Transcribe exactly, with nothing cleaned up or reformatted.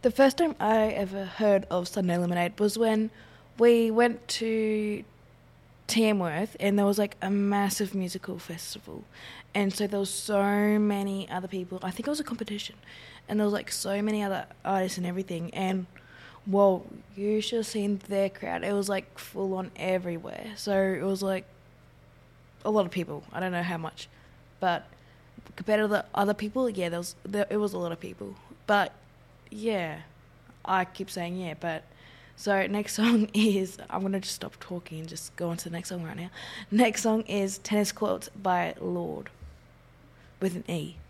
The first time I ever heard of Sunday Lemonade was when we went to Tamworth and there was like a massive musical festival. And so there was so many other people. I think it was a competition. And there was like so many other artists and everything. And well, you should have seen their crowd. It was like full on everywhere. So it was like a lot of people. I don't know how much. But compared to the other people, yeah, there was there, it was a lot of people. But yeah, I keep saying yeah, but so next song is, I'm going to just stop talking and just go on to the next song right now. Next song is Tennis Courts by Lorde with an E.